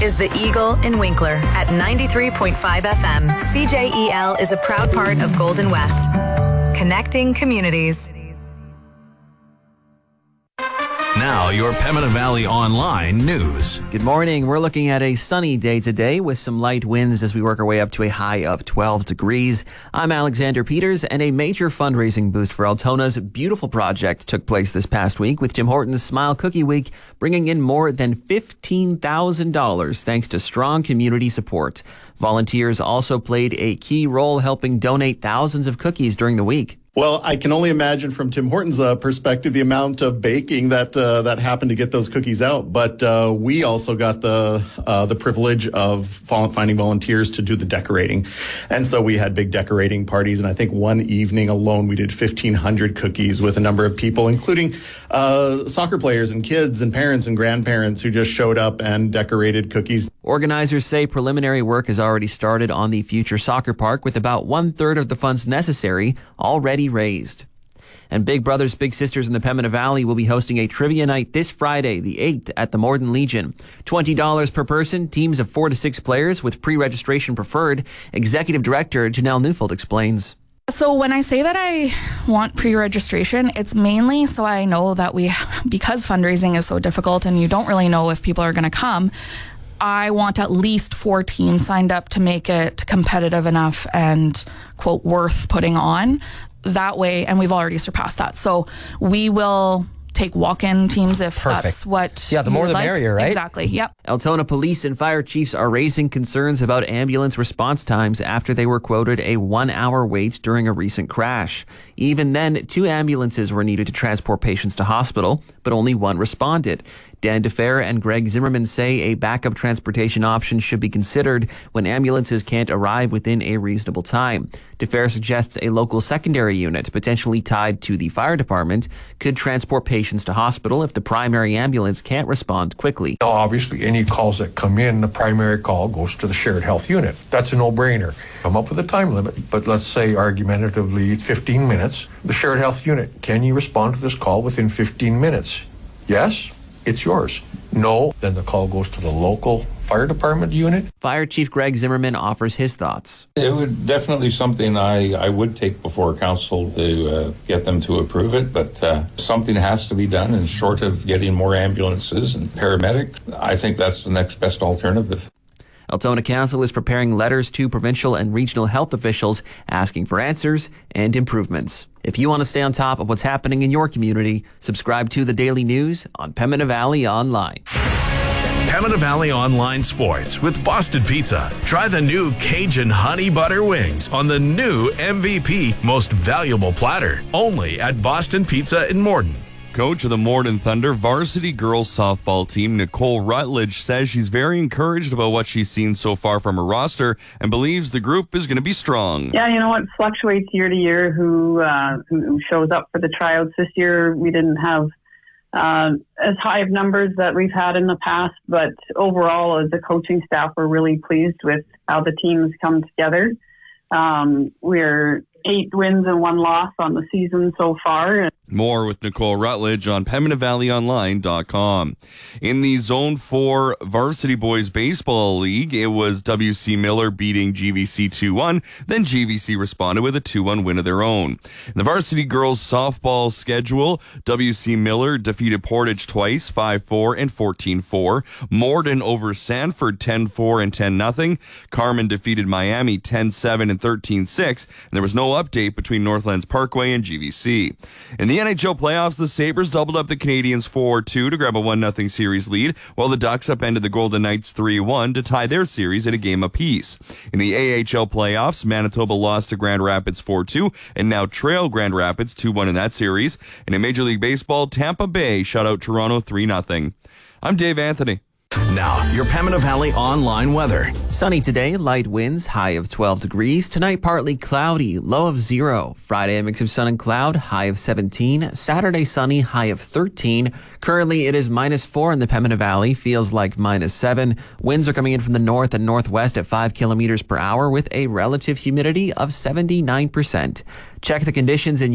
is the Eagle in Winkler at 93.5 FM. CJEL is a proud part of Golden West. Connecting communities. Now, your Pembina Valley Online news. Good morning. We're looking at a sunny day today with some light winds as we work our way up to a high of 12 degrees. I'm Alexander Peters, and a major fundraising boost for Altona's Beautiful Project took place this past week with Tim Hortons Smile Cookie Week, bringing in more than $15,000 thanks to strong community support. Volunteers also played a key role helping donate thousands of cookies during the week. Well, I can only imagine from Tim Hortons' perspective the amount of baking that happened to get those cookies out. But we also got the privilege of finding volunteers to do the decorating, and so we had big decorating parties. And I think one evening alone we did 1,500 cookies with a number of people, including soccer players and kids and parents and grandparents who just showed up and decorated cookies. Organizers say preliminary work has already started on the future soccer park, with about 1/3 of the funds necessary already raised. And Big Brothers Big Sisters in the Pembina Valley will be hosting a trivia night this Friday, the 8th, at the Morden Legion. $20 per person, teams of 4 to 6 players with pre-registration preferred. Executive Director Janelle Neufeld explains. So when I say that I want pre-registration, it's mainly so I know that because fundraising is so difficult and you don't really know if people are going to come, I want at least 4 teams signed up to make it competitive enough and, quote, worth putting on. That way, and we've already surpassed that. So we will take walk-in teams if that's what the more the merrier, right? Exactly, yep. Altona police and fire chiefs are raising concerns about ambulance response times after they were quoted a 1-hour wait during a recent crash. Even then, 2 ambulances were needed to transport patients to hospital, but only 1 responded. Dan DeFer and Greg Zimmerman say a backup transportation option should be considered when ambulances can't arrive within a reasonable time. DeFer suggests a local secondary unit, potentially tied to the fire department, could transport patients to hospital if the primary ambulance can't respond quickly. Obviously, any calls that come in, the primary call goes to the shared health unit. That's a no-brainer. Come up with a time limit, but let's say argumentatively 15 minutes. The shared health unit, can you respond to this call within 15 minutes? Yes? It's yours. No, then the call goes to the local fire department unit. Fire Chief Greg Zimmerman offers his thoughts. It would definitely something I would take before council to get them to approve it, but something has to be done, and short of getting more ambulances and paramedic, I think that's the next best alternative. Altona Council is preparing letters to provincial and regional health officials asking for answers and improvements. If you want to stay on top of what's happening in your community, subscribe to the Daily News on Pembina Valley Online. Pembina Valley Online Sports with Boston Pizza. Try the new Cajun Honey Butter Wings on the new MVP Most Valuable Platter. Only at Boston Pizza in Morden. Coach of the Morden Thunder varsity girls softball team, Nicole Rutledge, says she's very encouraged about what she's seen so far from her roster and believes the group is going to be strong. Yeah, you know, it fluctuates year to year who shows up for the tryouts. This year we didn't have as high of numbers that we've had in the past, but overall as a coaching staff we're really pleased with how the team's come together. We're 8 wins and 1 loss on the season so far. More with Nicole Rutledge on PembinaValleyOnline.com. In the Zone 4 Varsity Boys Baseball League, it was WC Miller beating GVC 2-1. Then GVC responded with a 2-1 win of their own. In the Varsity Girls Softball schedule, WC Miller defeated Portage twice, 5-4 and 14-4. Morden over Sanford, 10-4 and 10-0. Carmen defeated Miami, 10-7 and 13-6. And there was no update between Northlands Parkway and GVC. In the NHL playoffs, the Sabres doubled up the Canadiens 4-2 to grab a 1-0 series lead, while the Ducks upended the Golden Knights 3-1 to tie their series at a game apiece. In the AHL playoffs, Manitoba lost to Grand Rapids 4-2 and now trail Grand Rapids 2-1 in that series. And in Major League Baseball, Tampa Bay shut out Toronto 3-0. I'm Dave Anthony. Now, your Pembina Valley Online weather. Sunny today, light winds, high of 12 degrees. Tonight, partly cloudy, low of 0. Friday, a mix of sun and cloud, high of 17. Saturday, sunny, high of 13. Currently, it is -4 in the Pembina Valley, feels like -7. Winds are coming in from the north and northwest at 5 kilometers per hour with a relative humidity of 79%. Check the conditions in